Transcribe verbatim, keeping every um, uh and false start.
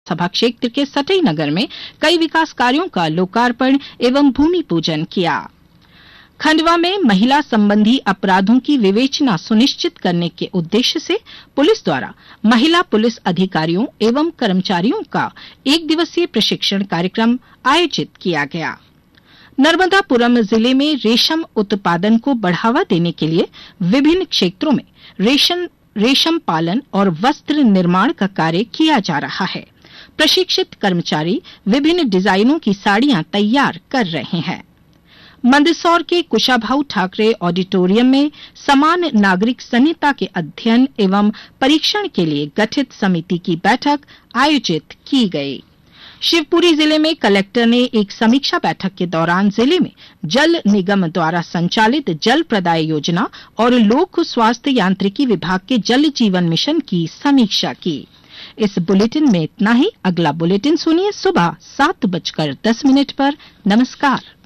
विधानसभा क्षेत्र के सटई नगर में कई विकास कार्यों का लोकार्पण एवं भूमि पूजन किया। खंडवा में महिला संबंधी अपराधों की विवेचना सुनिश्चित करने के उद्देश्य से पुलिस द्वारा महिला पुलिस अधिकारियों एवं कर्मचारियों का एक दिवसीय प्रशिक्षण कार्यक्रम आयोजित किया गया। नर्मदापुरम जिले में रेशम उत्पादन को बढ़ावा देने के लिए विभिन्न क्षेत्रों में रेशम रेशम पालन और वस्त्र निर्माण का कार्य किया जा रहा है। प्रशिक्षित कर्मचारी विभिन्न डिजाइनों की साड़ियां तैयार कर रहे हैं। मंदसौर के कुशाभाऊ ठाकरे ऑडिटोरियम में समान नागरिक संहिता के अध्ययन एवं परीक्षण के लिए गठित समिति की बैठक आयोजित की गई। शिवपुरी जिले में कलेक्टर ने एक समीक्षा बैठक के दौरान जिले में जल निगम द्वारा संचालित जल प्रदाय योजना और लोक स्वास्थ्य यांत्रिकी विभाग के जल जीवन मिशन की समीक्षा की। इस बुलेटिन में इतना ही। अगला बुलेटिन सुनिए सुबह सात बजकर दस मिनट पर। नमस्कार।